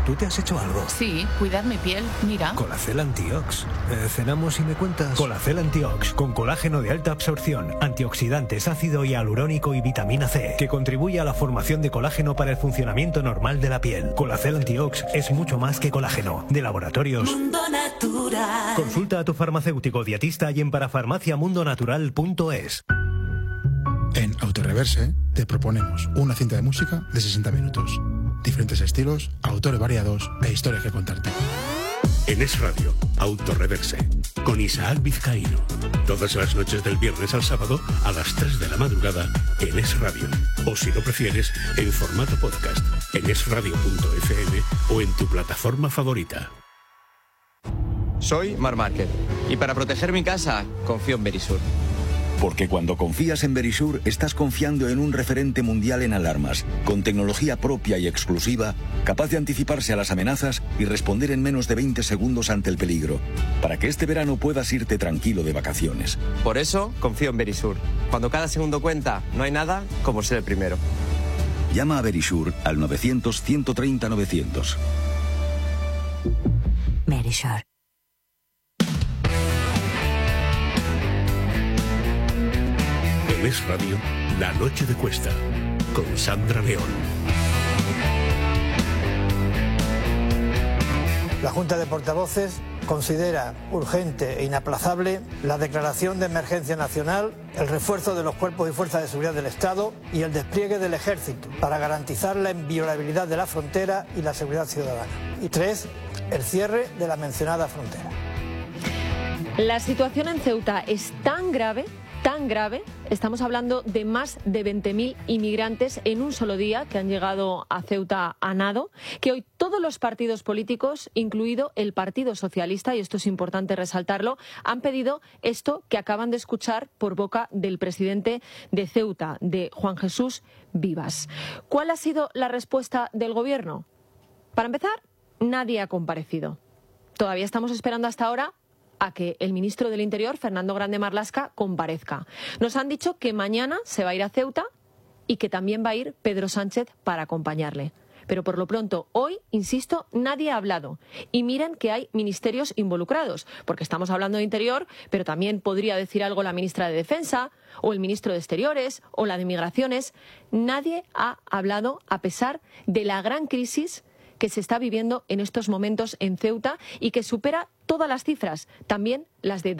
¿Tú te has hecho algo? Sí, cuidar mi piel, mira. Colacel Antiox. ¿Cenamos y me cuentas? Colacel Antiox, con colágeno de alta absorción, antioxidantes, ácido hialurónico y vitamina C, que contribuye a la formación de colágeno para el funcionamiento normal de la piel. Colacel Antiox es mucho más que colágeno. De Laboratorios Mundo Natural. Consulta a tu farmacéutico dietista y en parafarmaciamundonatural.es. En Autoreverse te proponemos una cinta de música de 60 minutos. Diferentes estilos, autores variados e historias que contarte. En Es Radio, Autoreverse, con Isaac Vizcaíno. Todas las noches del viernes al sábado a las 3 de la madrugada en Es Radio. O si lo prefieres, en formato podcast, en esradio.fm o en tu plataforma favorita. Soy Mar Márquez y para proteger mi casa confío en Verisur. Porque cuando confías en Verisur, estás confiando en un referente mundial en alarmas, con tecnología propia y exclusiva, capaz de anticiparse a las amenazas y responder en menos de 20 segundos ante el peligro, para que este verano puedas irte tranquilo de vacaciones. Por eso confío en Verisur. Cuando cada segundo cuenta, no hay nada como ser el primero. Llama a Verisur al 900-130-900. Verisur. En Es Radio, La Noche de Cuesta, con Sandra León. La Junta de Portavoces considera urgente e inaplazable la declaración de emergencia nacional, el refuerzo de los cuerpos y fuerzas de seguridad del Estado y el despliegue del Ejército para garantizar la inviolabilidad de la frontera y la seguridad ciudadana. Y 3, el cierre de la mencionada frontera. La situación en Ceuta es tan grave, estamos hablando de más de 20.000 inmigrantes en un solo día que han llegado a Ceuta a nado, que hoy todos los partidos políticos, incluido el Partido Socialista, y esto es importante resaltarlo, han pedido esto que acaban de escuchar por boca del presidente de Ceuta, de Juan Jesús Vivas. ¿Cuál ha sido la respuesta del Gobierno? Para empezar, nadie ha comparecido. Todavía estamos esperando hasta ahora a que el ministro del Interior, Fernando Grande Marlaska, comparezca. Nos han dicho que mañana se va a ir a Ceuta y que también va a ir Pedro Sánchez para acompañarle. Pero por lo pronto, hoy, insisto, nadie ha hablado. Y miren que hay ministerios involucrados, porque estamos hablando de Interior, pero también podría decir algo la ministra de Defensa, o el ministro de Exteriores, o la de Migraciones. Nadie ha hablado a pesar de la gran crisis que se está viviendo en estos momentos en Ceuta y que supera todas las cifras, también las de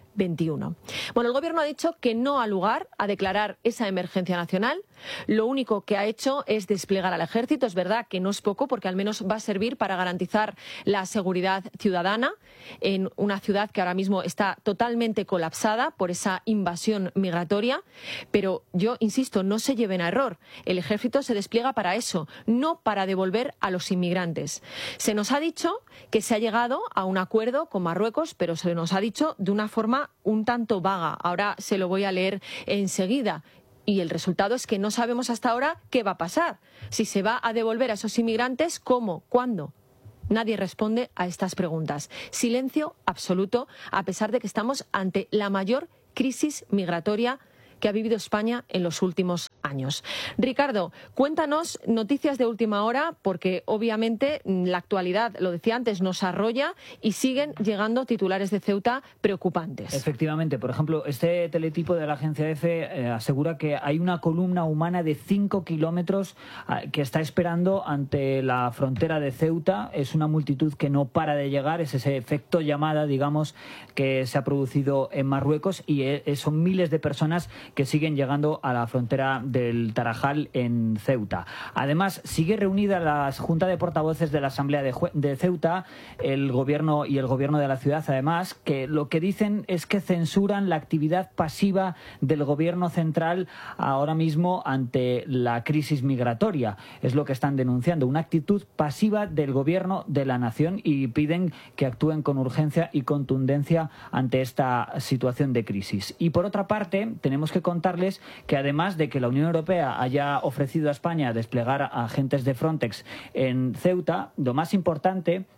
2021. Bueno, el Gobierno ha dicho que no ha lugar a declarar esa emergencia nacional. Lo único que ha hecho es desplegar al Ejército. Es verdad que no es poco, porque al menos va a servir para garantizar la seguridad ciudadana en una ciudad que ahora mismo está totalmente colapsada por esa invasión migratoria. Pero yo insisto, no se lleven a error. El Ejército se despliega para eso, no para devolver a los inmigrantes. Se nos ha dicho que se ha llegado a un acuerdo con Marruecos, pero se nos ha dicho de una forma un tanto vaga. Ahora se lo voy a leer enseguida. Y el resultado es que no sabemos hasta ahora qué va a pasar. Si se va a devolver a esos inmigrantes, ¿cómo? ¿Cuándo? Nadie responde a estas preguntas. Silencio absoluto, a pesar de que estamos ante la mayor crisis migratoria que ha vivido España en los últimos años. Ricardo, cuéntanos noticias de última hora, porque obviamente la actualidad, lo decía antes, nos arrolla y siguen llegando titulares de Ceuta preocupantes. Efectivamente, por ejemplo, este teletipo de la agencia EFE asegura que hay una columna humana de 5 kilómetros que está esperando ante la frontera de Ceuta. Es una multitud que no para de llegar, es ese efecto llamada, digamos, que se ha producido en Marruecos, y son miles de personas que siguen llegando a la frontera del Tarajal en Ceuta. Además, sigue reunida la Junta de Portavoces de la Asamblea de Ceuta, el gobierno y el gobierno de la ciudad, además, que lo que dicen es que censuran la actividad pasiva del gobierno central ahora mismo ante la crisis migratoria. Es lo que están denunciando, una actitud pasiva del gobierno de la nación, y piden que actúen con urgencia y contundencia ante esta situación de crisis. Y por otra parte, tenemos que contarles que además de que la Unión Europea haya ofrecido a España desplegar agentes de Frontex en Ceuta, lo más importante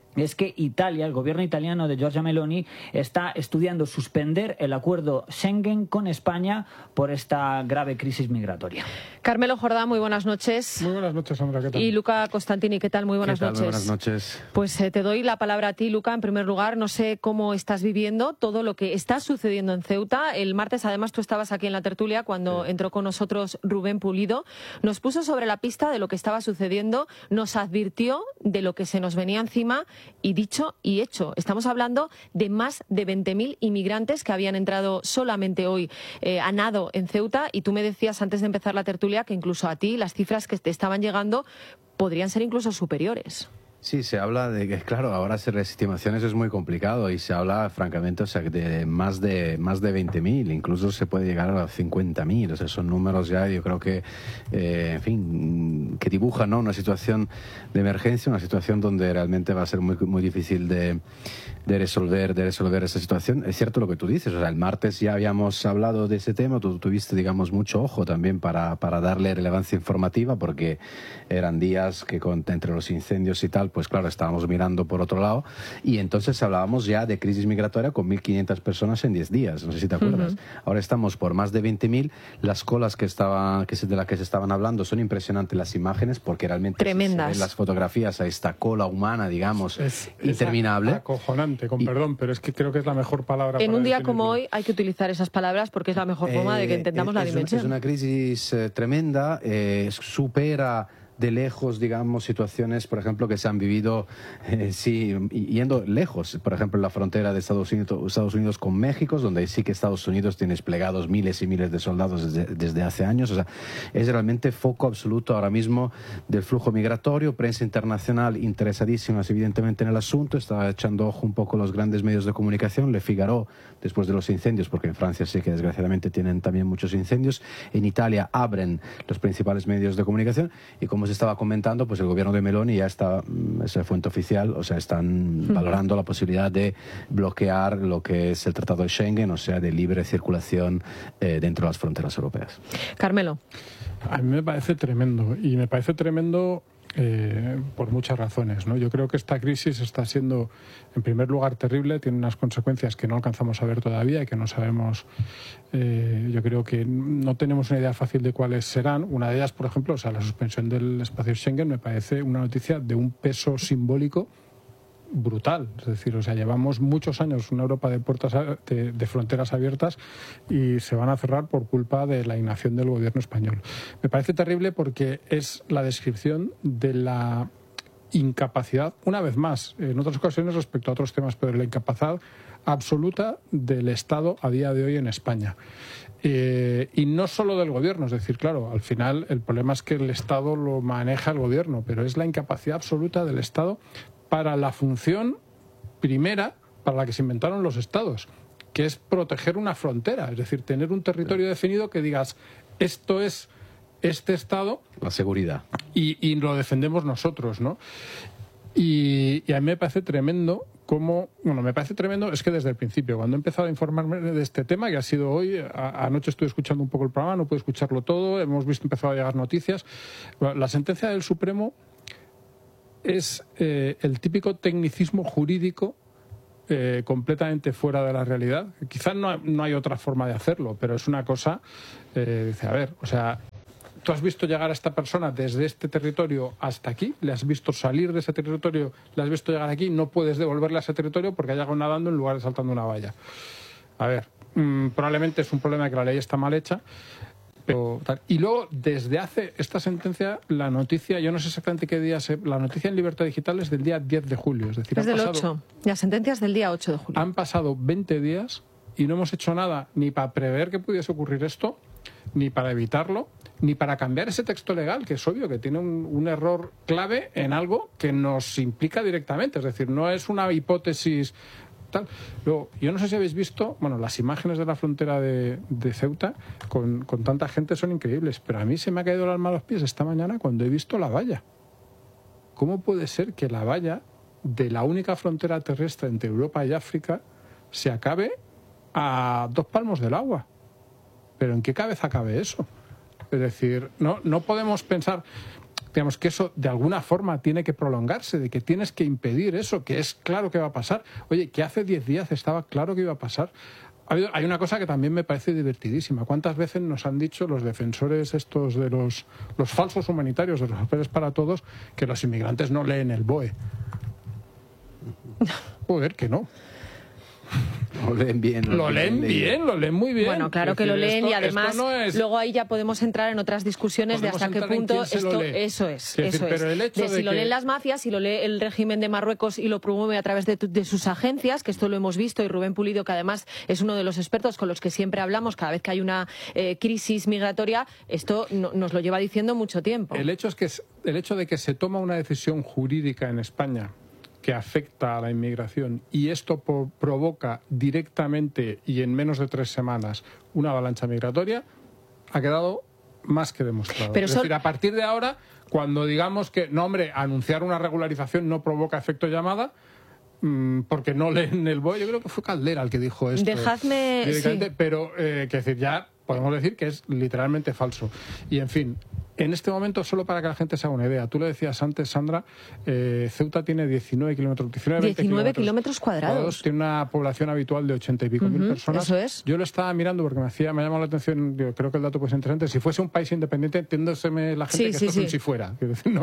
es que Italia, el gobierno italiano de Giorgia Meloni, está estudiando suspender el acuerdo Schengen con España por esta grave crisis migratoria. Carmelo Jordá, muy buenas noches. Muy buenas noches, Sandra, ¿qué tal? Y Luca Costantini, ¿qué tal? Muy buenas noches. Muy buenas noches. Pues te doy la palabra a ti, Luca. En primer lugar, no sé cómo estás viviendo todo lo que está sucediendo en Ceuta. El martes, además, tú estabas aquí en la tertulia cuando entró con nosotros Rubén Pulido. Nos puso sobre la pista de lo que estaba sucediendo, nos advirtió de lo que se nos venía encima. Y dicho y hecho, estamos hablando de más de 20.000 inmigrantes que habían entrado solamente hoy a nado en Ceuta. Y tú me decías antes de empezar la tertulia que incluso a ti las cifras que te estaban llegando podrían ser incluso superiores. Sí, se habla de que, claro, ahora hacer estimaciones es muy complicado y se habla, francamente, o sea, de más de 20.000, incluso se puede llegar a 50.000. O sea, son números ya, yo creo que, en fin, que dibujan, ¿no?, una situación de emergencia, una situación donde realmente va a ser muy, muy difícil de resolver esa situación. Es cierto lo que tú dices, o sea, el martes ya habíamos hablado de ese tema, tú tuviste, digamos, mucho ojo también para darle relevancia informativa, porque eran días que entre los incendios y tal, pues claro, estábamos mirando por otro lado, y entonces hablábamos ya de crisis migratoria con 1.500 personas en 10 días, no sé si te acuerdas. Ahora estamos por más de 20.000, las colas de las que se estaban hablando son impresionantes, las imágenes, porque realmente tremendas. Se ven las fotografías a esta cola humana, digamos, interminable. Es acojonante, con perdón, pero es que creo que es la mejor palabra. En un día como hoy hay que utilizar esas palabras porque es la mejor forma de que entendamos la dimensión. Es una crisis tremenda, supera de lejos, digamos, situaciones, por ejemplo, que se han vivido, yendo lejos, por ejemplo, en la frontera de Estados Unidos con México, donde sí que Estados Unidos tiene desplegados miles y miles de soldados desde hace años. O sea, es realmente foco absoluto ahora mismo del flujo migratorio. Prensa internacional interesadísima, evidentemente, en el asunto. Está echando ojo un poco los grandes medios de comunicación. Le Figaro, después de los incendios, porque en Francia sí que desgraciadamente tienen también muchos incendios. En Italia abren los principales medios de comunicación y, como se estaba comentando, pues el gobierno de Meloni ya está, es fuente oficial, o sea, están valorando la posibilidad de bloquear lo que es el Tratado de Schengen, o sea, de libre circulación dentro de las fronteras europeas. Carmelo. A mí me parece tremendo, y me parece tremendo por muchas razones, ¿no? Yo creo que esta crisis está siendo, en primer lugar, terrible, tiene unas consecuencias que no alcanzamos a ver todavía y que no sabemos. Yo creo que no tenemos una idea fácil de cuáles serán. Una de ellas, por ejemplo, o sea, la suspensión del espacio Schengen me parece una noticia de un peso simbólico brutal. Es decir, o sea, llevamos muchos años una Europa de puertas de fronteras abiertas y se van a cerrar por culpa de la inacción del gobierno español. Me parece terrible porque es la descripción de la incapacidad, una vez más, en otras ocasiones respecto a otros temas, pero la incapacidad absoluta del Estado a día de hoy en España. Y no solo del gobierno, es decir, claro, al final el problema es que el Estado lo maneja el gobierno, pero es la incapacidad absoluta del Estado para la función primera para la que se inventaron los estados, que es proteger una frontera, es decir, tener un territorio definido que digas, esto es este estado. La seguridad. Y lo defendemos nosotros, ¿no? Y a mí me parece tremendo es que desde el principio, cuando he empezado a informarme de este tema, que ha sido hoy, anoche estuve escuchando un poco el programa, no pude escucharlo todo, hemos visto empezado a llegar noticias. La sentencia del Supremo es el típico tecnicismo jurídico completamente fuera de la realidad. Quizás no hay otra forma de hacerlo, pero es una cosa, dice, a ver, o sea, tú has visto llegar a esta persona desde este territorio hasta aquí, le has visto salir de ese territorio, le has visto llegar aquí, no puedes devolverle a ese territorio porque ha llegado nadando en lugar de saltando una valla. A ver, probablemente es un problema que la ley está mal hecha. Y luego, desde hace esta sentencia, la noticia, yo no sé exactamente qué día, la noticia en Libertad Digital es del día 10 de julio. Es decir, es del 8. La sentencia es del día 8 de julio. Han pasado 20 días y no hemos hecho nada ni para prever que pudiese ocurrir esto, ni para evitarlo, ni para cambiar ese texto legal, que es obvio que tiene un error clave en algo que nos implica directamente. Es decir, no es una hipótesis tal. Luego, yo no sé si habéis visto, bueno, las imágenes de la frontera de Ceuta con tanta gente son increíbles, pero a mí se me ha caído el alma a los pies esta mañana cuando he visto la valla. ¿Cómo puede ser que la valla de la única frontera terrestre entre Europa y África se acabe a 2 palmos del agua? ¿Pero en qué cabeza cabe eso? Es decir, no podemos pensar. digamos que eso de alguna forma tiene que prolongarse, de que tienes que impedir eso, que es claro que va a pasar. Oye, que hace 10 días estaba claro que iba a pasar. Hay una cosa que también me parece divertidísima. ¿Cuántas veces nos han dicho los defensores estos de los falsos humanitarios, de los papeles para todos, que los inmigrantes no leen el BOE? Joder, que no. Lo leen bien. Lo leen bien, lo leen muy bien. Bueno, claro que lo leen y además luego ahí ya podemos entrar en otras discusiones de hasta qué punto esto... Eso es. Pero el hecho de si lo leen las mafias, si lo lee el régimen de Marruecos y lo promueve a través de sus agencias, que esto lo hemos visto, y Rubén Pulido, que además es uno de los expertos con los que siempre hablamos cada vez que hay una crisis migratoria, esto nos lo lleva diciendo mucho tiempo. El hecho de que se toma una decisión jurídica en España que afecta a la inmigración y esto provoca directamente y en menos de 3 semanas una avalancha migratoria, ha quedado más que demostrado. Es decir, a partir de ahora, cuando digamos que, no hombre, anunciar una regularización no provoca efecto llamada, porque no leen el BOE, yo creo que fue Caldera el que dijo esto. Dejadme... Sí. Pero, que decir, ya podemos decir que es literalmente falso. Y, en fin... En este momento, solo para que la gente se haga una idea, tú lo decías antes, Sandra, Ceuta tiene 19 kilómetros cuadrados. Tiene una población habitual de 80 y pico mil personas. Eso es. Yo lo estaba mirando porque me ha llamado la atención, yo creo que el dato puede ser interesante. Si fuese un país independiente, entiéndoseme la gente que esto es un si fuera.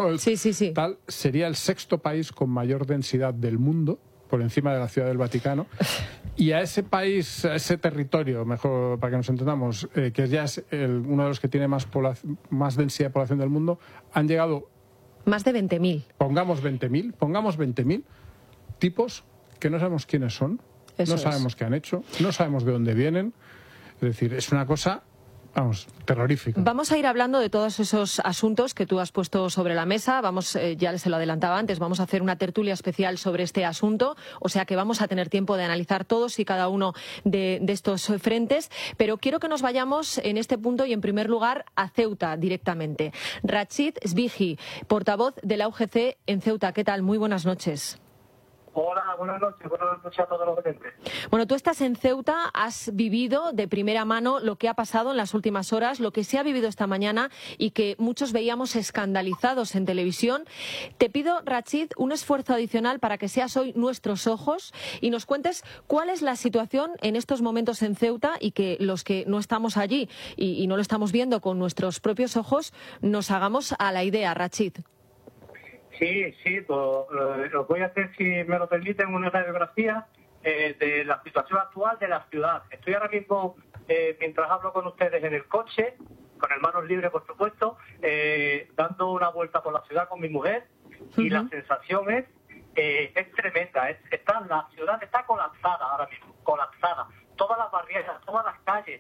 Tal, sería el 6º país con mayor densidad del mundo, por encima de la Ciudad del Vaticano. Y a ese país, a ese territorio, mejor para que nos entendamos, que ya es uno de los que tiene más densidad de población del mundo, han llegado... Más de 20.000. Pongamos 20.000 tipos que no sabemos quiénes son, no sabemos qué han hecho, no sabemos de dónde vienen. Es decir, es una cosa... Vamos, terrorífico. Vamos a ir hablando de todos esos asuntos que tú has puesto sobre la mesa. Ya se lo adelantaba antes, vamos a hacer una tertulia especial sobre este asunto. O sea que vamos a tener tiempo de analizar todos y cada uno de estos frentes. Pero quiero que nos vayamos en este punto y en primer lugar a Ceuta directamente. Rachid Sbighi, portavoz de la UGC en Ceuta. ¿Qué tal? Muy buenas noches. Hola, buenas noches a todos los oyentes. Bueno, tú estás en Ceuta, has vivido de primera mano lo que ha pasado en las últimas horas, lo que se ha vivido esta mañana y que muchos veíamos escandalizados en televisión. Te pido, Rachid, un esfuerzo adicional para que seas hoy nuestros ojos y nos cuentes cuál es la situación en estos momentos en Ceuta y que los que no estamos allí y no lo estamos viendo con nuestros propios ojos nos hagamos a la idea, Rachid. Sí, pues, os voy a hacer, si me lo permiten, una radiografía de la situación actual de la ciudad. Estoy ahora mismo, mientras hablo con ustedes en el coche, con el manos libres, por supuesto, dando una vuelta por la ciudad con mi mujer y la sensación es tremenda. La ciudad está colapsada ahora mismo, colapsada. Todas las barriadas, todas las calles,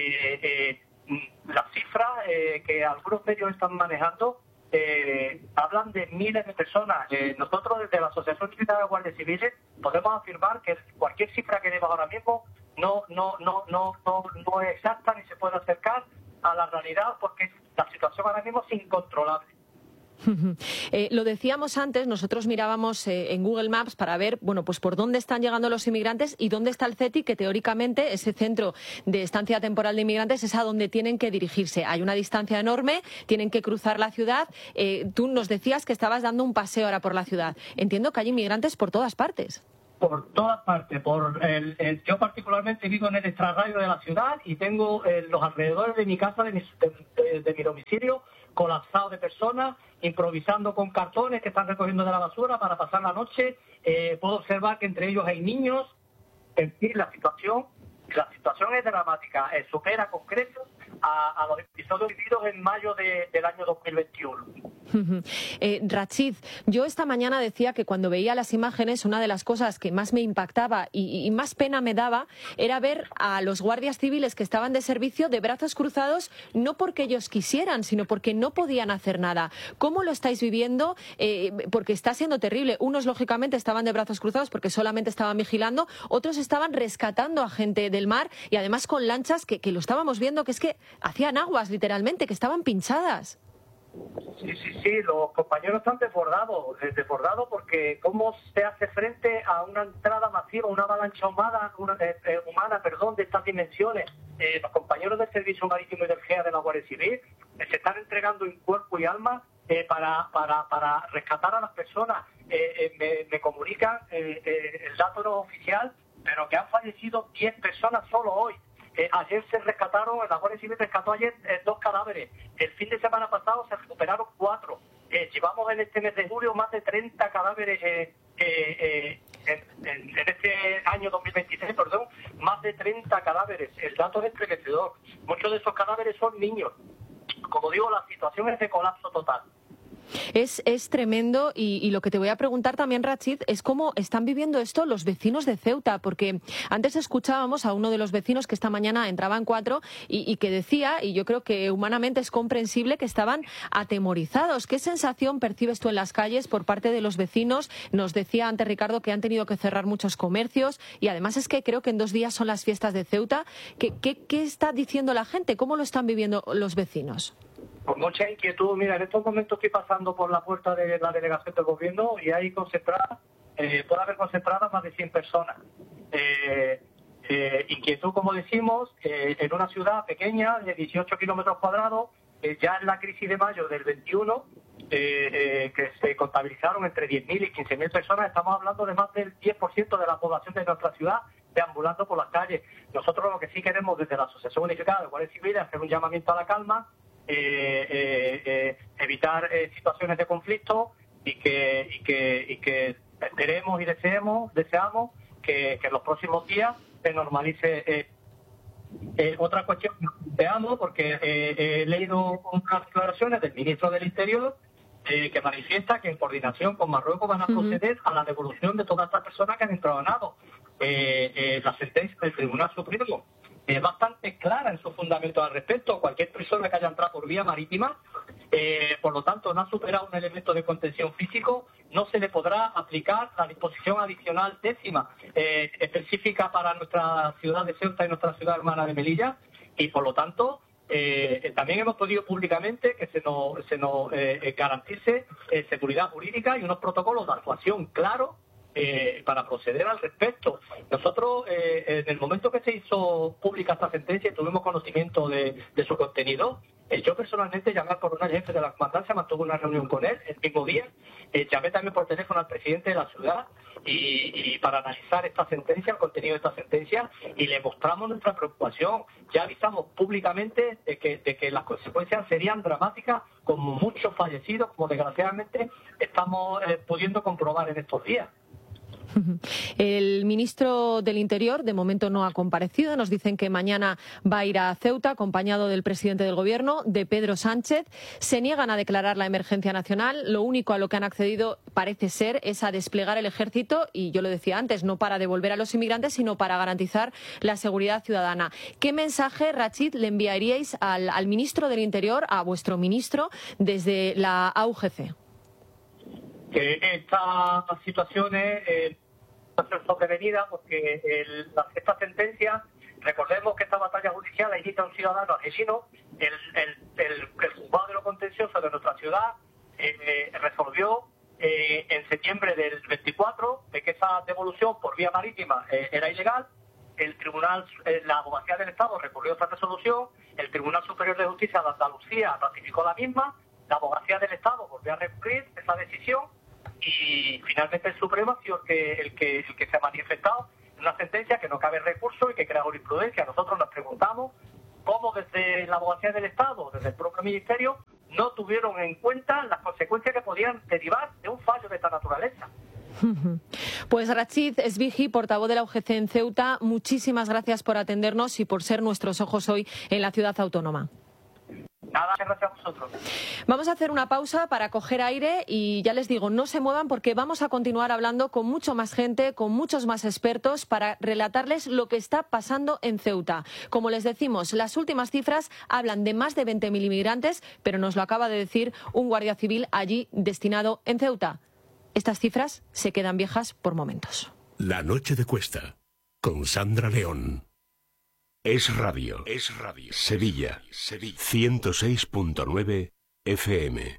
las cifras que algunos medios están manejando hablan de miles de personas. Nosotros desde la Asociación Militar de Guardias Civiles podemos afirmar que cualquier cifra que demos ahora mismo no es exacta ni se puede acercar a la realidad porque la situación ahora mismo es incontrolable. Lo decíamos antes, nosotros mirábamos en Google Maps para ver, bueno, pues por dónde están llegando los inmigrantes y dónde está el CETI, que teóricamente ese centro de estancia temporal de inmigrantes es a donde tienen que dirigirse. Hay una distancia enorme, tienen que cruzar la ciudad. Tú nos decías que estabas dando un paseo ahora por la ciudad. Entiendo que hay inmigrantes por todas partes. Por todas partes. Yo particularmente vivo en el extrarradio de la ciudad y tengo los alrededores de mi casa, de mi domicilio, colapsado de personas, improvisando con cartones que están recogiendo de la basura para pasar la noche. Puedo observar que entre ellos hay niños. En fin, la situación es dramática. Supera con creces a los episodios vividos en mayo del año 2021. Rachid, yo esta mañana decía que cuando veía las imágenes una de las cosas que más me impactaba y más pena me daba era ver a los guardias civiles que estaban de servicio de brazos cruzados, no porque ellos quisieran, sino porque no podían hacer nada. ¿Cómo lo estáis viviendo? Porque está siendo terrible. Unos, lógicamente, estaban de brazos cruzados porque solamente estaban vigilando, otros estaban rescatando a gente del mar y además con lanchas que lo estábamos viendo, que es que hacían aguas, literalmente, que estaban pinchadas. Sí, los compañeros están desbordados porque cómo se hace frente a una entrada masiva, una avalancha humana de estas dimensiones. Los compañeros del Servicio Marítimo y del GEA de la Guardia Civil se están entregando en cuerpo y alma para rescatar a las personas. Me comunican, el dato no oficial, pero que han fallecido 10 personas solo hoy. Ayer se rescataron, la Guardia Civil rescató ayer 2 cadáveres. El fin de semana pasado se recuperaron 4. Llevamos en este mes de julio más de 30 cadáveres en este año 2023, más de 30 cadáveres. El dato es estremecedor. Muchos de esos cadáveres son niños. Como digo, la situación es de colapso total. Es tremendo y lo que te voy a preguntar también, Rachid, es cómo están viviendo esto los vecinos de Ceuta, porque antes escuchábamos a uno de los vecinos que esta mañana entraba en 4 y que decía, y yo creo que humanamente es comprensible, que estaban atemorizados. ¿Qué sensación percibes tú en las calles por parte de los vecinos? Nos decía antes Ricardo que han tenido que cerrar muchos comercios y además es que creo que en 2 días son las fiestas de Ceuta. ¿Qué está diciendo la gente? ¿Cómo lo están viviendo los vecinos? Con mucha inquietud. Mira, en estos momentos estoy pasando por la puerta de la delegación del gobierno y hay concentradas, puede haber concentradas más de 100 personas. Inquietud, como decimos, en una ciudad pequeña de 18 kilómetros cuadrados, ya en la crisis de mayo del 21, que se contabilizaron entre 10.000 y 15.000 personas, estamos hablando de más del 10% de la población de nuestra ciudad deambulando por las calles. Nosotros lo que sí queremos desde la Asociación Unificada de Guardias Civiles es hacer un llamamiento a la calma, evitar situaciones de conflicto y que esperemos y deseamos que en los próximos días se normalice. Otra cuestión que veamos, porque he leído unas declaraciones del ministro del Interior que manifiesta que en coordinación con Marruecos van a proceder a la devolución de todas estas personas que han entrado en nado. La sentencia del Tribunal Supremo es bastante clara en su fundamento al respecto. Cualquier persona que haya entrado por vía marítima, por lo tanto no ha superado un elemento de contención físico, no se le podrá aplicar la disposición adicional 10ª específica para nuestra ciudad de Ceuta y nuestra ciudad hermana de Melilla, y por lo tanto también hemos pedido públicamente que se nos garantice seguridad jurídica y unos protocolos de actuación claros para proceder al respecto. Nosotros, en el momento que se hizo pública esta sentencia y tuvimos conocimiento de su contenido, yo personalmente llamé al coronel jefe de la comandancia, mantuve una reunión con él el mismo día, llamé también por teléfono al presidente de la ciudad y para analizar esta sentencia, el contenido de esta sentencia, y le mostramos nuestra preocupación. Ya avisamos públicamente de que las consecuencias serían dramáticas, con muchos fallecidos, como desgraciadamente estamos pudiendo comprobar en estos días. El ministro del Interior de momento no ha comparecido. Nos dicen que mañana va a ir a Ceuta acompañado del presidente del Gobierno, de Pedro Sánchez. Se niegan a declarar la emergencia nacional. Lo único a lo que han accedido parece ser es a desplegar el ejército y, yo lo decía antes, no para devolver a los inmigrantes, sino para garantizar la seguridad ciudadana. ¿Qué mensaje, Rachid, le enviaríais al ministro del Interior, a vuestro ministro, desde la AUGC? Que estas situaciones son sobrevenidas porque esta sentencia, recordemos que esta batalla judicial la inicia un ciudadano asesino. El juzgado de lo contencioso de nuestra ciudad resolvió en septiembre del 24 de que esa devolución por vía marítima era ilegal. El tribunal, la Abogacía del Estado recurrió esta resolución, el Tribunal Superior de Justicia de Andalucía ratificó la misma, la Abogacía del Estado volvió a recurrir esa decisión y finalmente el Supremo ha sido el que se ha manifestado en una sentencia que no cabe recurso y que crea jurisprudencia. Nosotros nos preguntamos cómo desde la Abogacía del Estado, desde el propio Ministerio, no tuvieron en cuenta las consecuencias que podían derivar de un fallo de esta naturaleza. Pues Rachid Esbigi, portavoz de la UGC en Ceuta, muchísimas gracias por atendernos y por ser nuestros ojos hoy en la ciudad autónoma. Nada, gracias a vosotros. Vamos a hacer una pausa para coger aire y ya les digo, no se muevan porque vamos a continuar hablando con mucho más gente, con muchos más expertos para relatarles lo que está pasando en Ceuta. Como les decimos, las últimas cifras hablan de más de 20.000 inmigrantes, pero nos lo acaba de decir un guardia civil allí destinado en Ceuta. Estas cifras se quedan viejas por momentos. La noche de Cuesta, con Sandra León. Es Radio. Sevilla. 106.9 FM.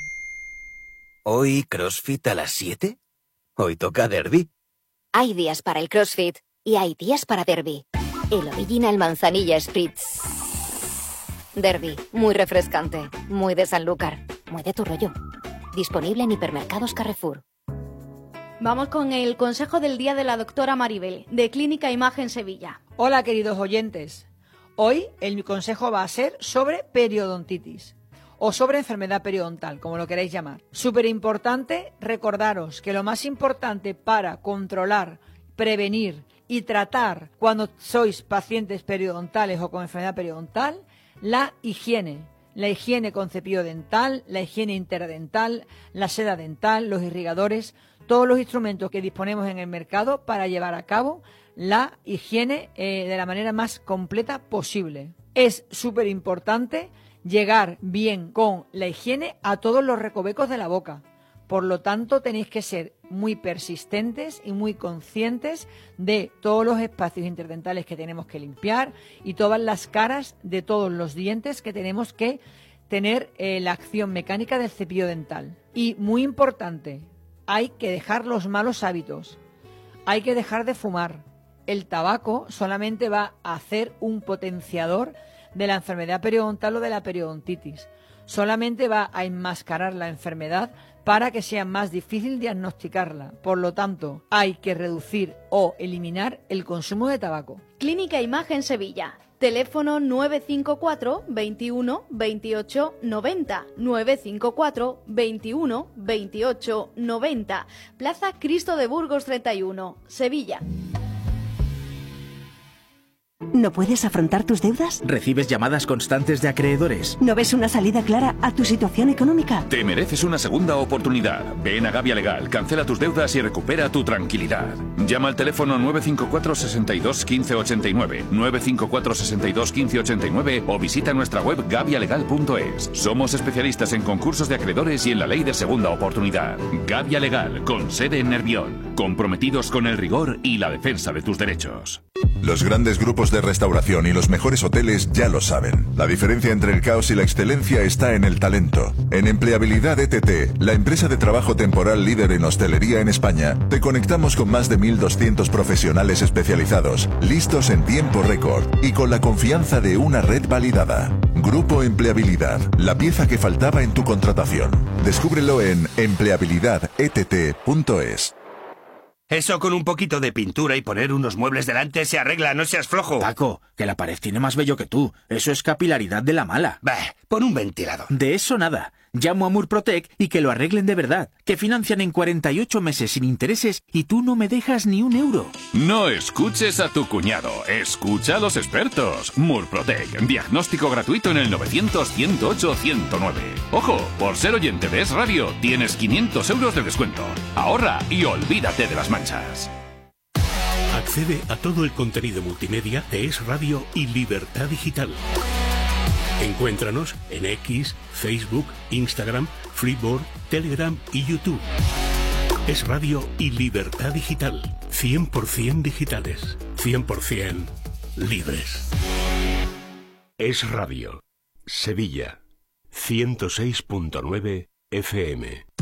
¿Hoy CrossFit a las 7? Hoy toca derbi. Hay días para el CrossFit y hay días para derbi. El Original Manzanilla Spritz. Derbi, muy refrescante, muy de Sanlúcar, muy de tu rollo. Disponible en hipermercados Carrefour. Vamos con el consejo del día de la doctora Maribel, de Clínica Imagen Sevilla. Hola, queridos oyentes. Hoy mi consejo va a ser sobre periodontitis o sobre enfermedad periodontal, como lo queráis llamar. Súper importante recordaros que lo más importante para controlar, prevenir y tratar cuando sois pacientes periodontales o con enfermedad periodontal, la higiene. La higiene con cepillo dental, la higiene interdental, la seda dental, los irrigadores, todos los instrumentos que disponemos en el mercado para llevar a cabo la higiene de la manera más completa posible. Es súper importante llegar bien con la higiene a todos los recovecos de la boca. Por lo tanto, tenéis que ser muy persistentes y muy conscientes de todos los espacios interdentales que tenemos que limpiar y todas las caras de todos los dientes que tenemos que tener la acción mecánica del cepillo dental. Y muy importante, hay que dejar los malos hábitos. Hay que dejar de fumar. El tabaco solamente va a hacer un potenciador de la enfermedad periodontal o de la periodontitis. Solamente va a enmascarar la enfermedad para que sea más difícil diagnosticarla. Por lo tanto, hay que reducir o eliminar el consumo de tabaco. Clínica Imagen Sevilla. Teléfono 954 21 28 90. 954 21 28 90. Plaza Cristo de Burgos 31, Sevilla. ¿No puedes afrontar tus deudas? ¿Recibes llamadas constantes de acreedores? ¿No ves una salida clara a tu situación económica? Te mereces una segunda oportunidad. Ven a Gavia Legal, cancela tus deudas y recupera tu tranquilidad. Llama al teléfono 954 62 15 89, 954 62 15 89 o visita nuestra web gavialegal.es. Somos especialistas en concursos de acreedores y en la ley de segunda oportunidad. Gavia Legal, con sede en Nervión. Comprometidos con el rigor y la defensa de tus derechos. Los grandes grupos de restauración y los mejores hoteles ya lo saben. La diferencia entre el caos y la excelencia está en el talento. En Empleabilidad ETT, la empresa de trabajo temporal líder en hostelería en España, te conectamos con más de 1.200 profesionales especializados, listos en tiempo récord y con la confianza de una red validada. Grupo Empleabilidad, la pieza que faltaba en tu contratación. Descúbrelo en empleabilidadett.es. Eso con un poquito de pintura y poner unos muebles delante se arregla, no seas flojo. Paco, que la pared tiene más vello que tú. Eso es capilaridad de la mala. Bah, pon un ventilador. De eso nada. Llamo a Murprotec y que lo arreglen de verdad. Que financian en 48 meses sin intereses y tú no me dejas ni un euro. No escuches a tu cuñado, escucha a los expertos. Murprotec, diagnóstico gratuito en el 900-108-109. Ojo, por ser oyente de Es Radio, tienes 500 euros de descuento. Ahorra y olvídate de las manchas. Accede a todo el contenido multimedia de Es Radio y Libertad Digital. Encuéntranos en X, Facebook, Instagram, Freeboard, Telegram y YouTube. Es Radio y Libertad Digital. 100% digitales. 100% libres. Es Radio. Sevilla. 106.9 FM.